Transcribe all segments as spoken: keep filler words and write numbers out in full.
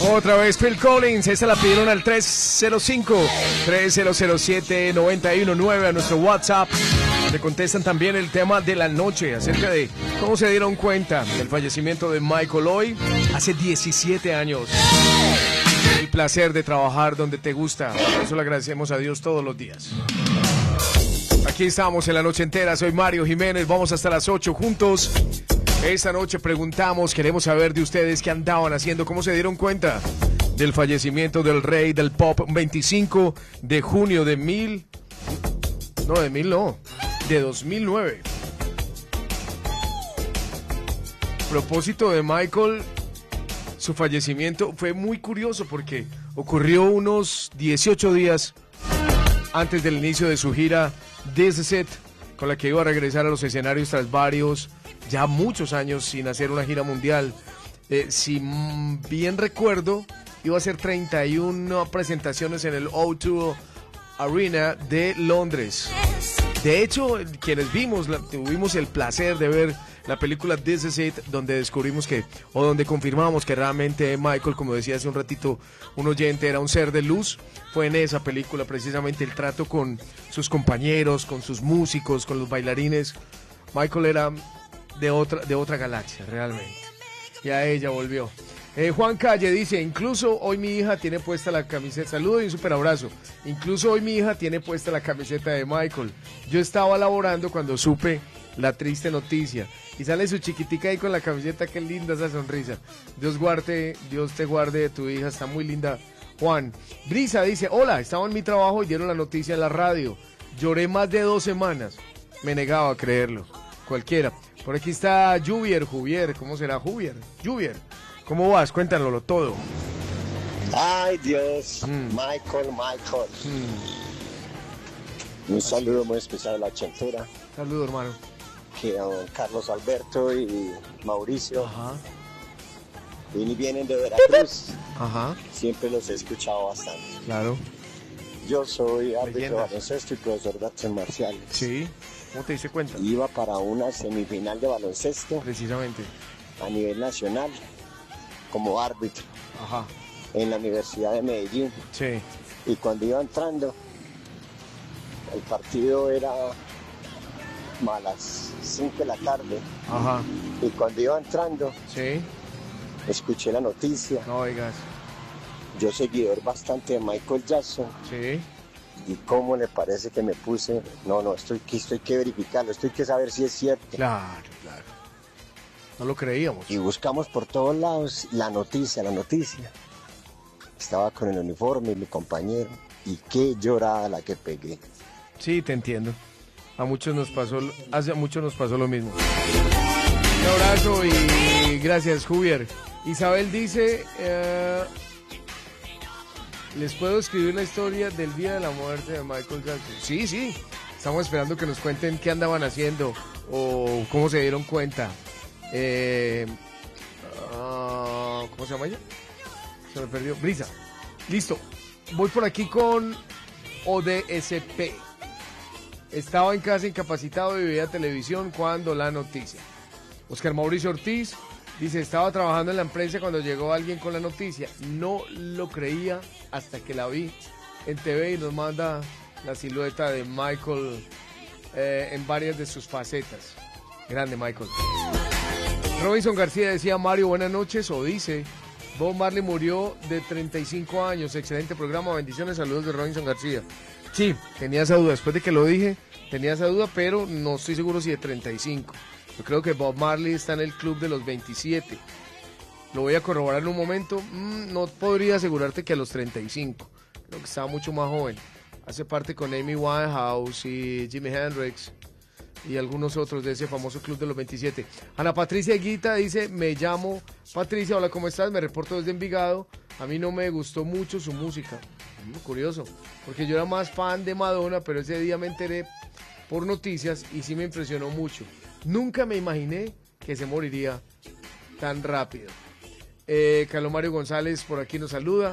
Otra vez Phil Collins, esta la pidieron al tres cero cinco, tres cero cero siete, nueve uno nueve a nuestro WhatsApp. Le contestan también el tema de la noche acerca de cómo se dieron cuenta del fallecimiento de Michael hoy hace diecisiete años. El placer de trabajar donde te gusta, por eso le agradecemos a Dios todos los días. Aquí estamos en la noche entera, soy Mario Jiménez, vamos hasta las ocho juntos. Esta noche preguntamos, queremos saber de ustedes qué andaban haciendo, cómo se dieron cuenta del fallecimiento del rey del pop, veinticinco de junio de mil... No, de mil no, de dos mil nueve. A propósito de Michael, su fallecimiento fue muy curioso porque ocurrió unos dieciocho días antes del inicio de su gira This Is It, con la que iba a regresar a los escenarios tras varios, ya muchos años sin hacer una gira mundial. Eh, si bien recuerdo, iba a hacer treinta y una presentaciones en el O dos Arena de Londres. De hecho, quienes vimos, la, tuvimos el placer de ver la película This Is It, donde descubrimos que, o donde confirmamos que realmente Michael, como decía hace un ratito un oyente, era un ser de luz. Fue en esa película precisamente el trato con sus compañeros, con sus músicos, con los bailarines. Michael era de otra, de otra galaxia, realmente. Y a ella volvió. Eh, Juan Calle dice, incluso hoy mi hija tiene puesta la camiseta, saludo y un super abrazo, incluso hoy mi hija tiene puesta la camiseta de Michael. Yo estaba laborando cuando supe la triste noticia. Y sale su chiquitica ahí con la camiseta, qué linda esa sonrisa. Dios guarde, Dios te guarde de tu hija, está muy linda. Juan. Brisa dice, hola, estaba en mi trabajo y dieron la noticia en la radio. Lloré más de dos semanas. Me negaba a creerlo. Cualquiera. Por aquí está Juvier, Juvier, ¿cómo será Juvier? Juvier, ¿cómo vas? Cuéntanoslo todo. Ay, Dios, mm. Michael, Michael. Mm. Un saludo muy especial a la ochentura. Saludo, hermano. Que a don Carlos Alberto y Mauricio. Ajá. Y vienen de Veracruz. Ajá. Siempre los he escuchado bastante. Claro. Yo soy árbitro de baloncesto y profesor de artes marciales. Sí. ¿Cómo te diste cuenta? Iba para una semifinal de baloncesto. Precisamente. A nivel nacional, como árbitro. Ajá. En la Universidad de Medellín. Sí. Y cuando iba entrando, el partido era a las cinco de la tarde. Ajá. Y cuando iba entrando, sí, escuché la noticia. No oigas. Yo seguidor bastante de Michael Jackson. Sí. Y cómo le parece que me puse, no, no, estoy que estoy que verificarlo, estoy que saber si es cierto. Claro, claro. No lo creíamos. Y buscamos por todos lados la noticia, la noticia. Estaba con el uniforme y mi compañero. Y qué llorada la que pegué. Sí, te entiendo. A muchos nos pasó, hace mucho nos pasó lo mismo. Un abrazo y gracias, Juvier. Isabel dice, eh, ¿les puedo escribir la historia del día de la muerte de Michael Jackson? Sí, sí. Estamos esperando que nos cuenten qué andaban haciendo o cómo se dieron cuenta. Eh, uh, ¿Cómo se llama ella? Se me perdió. Brisa. Listo. Voy por aquí con O D S P. Estaba en casa incapacitado y veía televisión cuando la noticia. Oscar Mauricio Ortiz dice, estaba trabajando en la empresa cuando llegó alguien con la noticia. No lo creía hasta que la vi en T V y nos manda la silueta de Michael eh, en varias de sus facetas. Grande Michael. Robinson García decía, Mario, buenas noches, o dice, Bob Marley murió de treinta y cinco años. Excelente programa, bendiciones, saludos de Robinson García. Sí, tenía esa duda, después de que lo dije, tenía esa duda, pero no estoy seguro si de treinta y cinco. Yo creo que Bob Marley está en el club de los veintisiete. Lo voy a corroborar en un momento. Mm, no podría asegurarte que a los treinta y cinco. Creo que estaba mucho más joven. Hace parte con Amy Winehouse y Jimi Hendrix y algunos otros de ese famoso club de los veintisiete. Ana Patricia Guita dice, me llamo Patricia, hola, ¿cómo estás? Me reporto desde Envigado. A mí no me gustó mucho su música. Muy curioso, porque yo era más fan de Madonna, pero ese día me enteré por noticias y sí me impresionó mucho. Nunca me imaginé que se moriría tan rápido. Eh, Carlos Mario González por aquí nos saluda.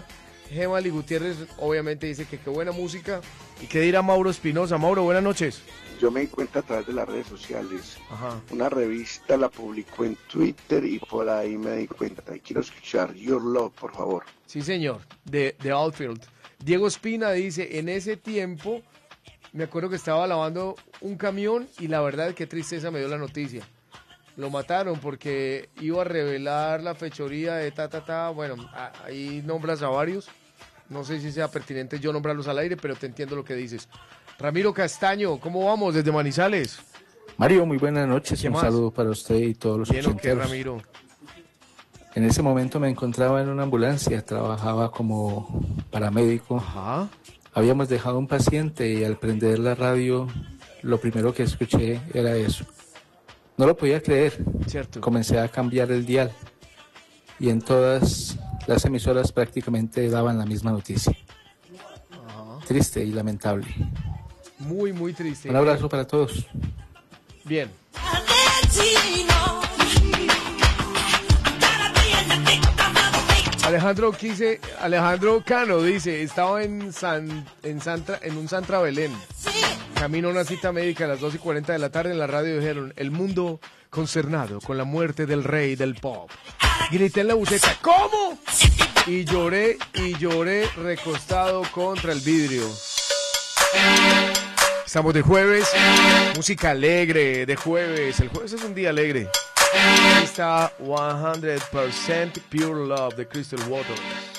Gemali Gutiérrez obviamente dice que qué buena música. ¿Y qué dirá Mauro Espinosa? Mauro, buenas noches. Yo me di cuenta a través de las redes sociales. Ajá. Una revista la publicó en Twitter y por ahí me di cuenta. Y quiero escuchar Your Love, por favor. Sí, señor, de, de Outfield. Diego Espina dice, en ese tiempo me acuerdo que estaba lavando un camión y la verdad qué tristeza me dio la noticia. Lo mataron porque iba a revelar la fechoría de ta, ta, ta. Bueno, ahí nombras a varios. No sé si sea pertinente yo nombrarlos al aire, pero te entiendo lo que dices. Ramiro Castaño, ¿cómo vamos desde Manizales? Mario, muy buenas noches. Un más? saludo para usted y todos los Bien, ¿o qué, ochenteros. Ramiro? En ese momento me encontraba en una ambulancia, trabajaba como paramédico. Ajá. Habíamos dejado un paciente y al prender la radio, lo primero que escuché era eso. No lo podía creer. Cierto. Comencé a cambiar el dial y en todas las emisoras prácticamente daban la misma noticia. Ajá. Triste y lamentable. Muy, muy triste. Un abrazo para todos. Bien. Alejandro Quise, Alejandro Cano dice, estaba en San, en Santra, en un Santra Belén. Camino a una cita médica a las dos y cuarenta de la tarde en la radio dijeron, el mundo concernado con la muerte del rey del pop. Grité en la buceta, ¿cómo? Y lloré y lloré recostado contra el vidrio. Estamos de jueves, música alegre de jueves. El jueves es un día alegre. Ahí está one hundred percent Pure Love de Crystal Waters.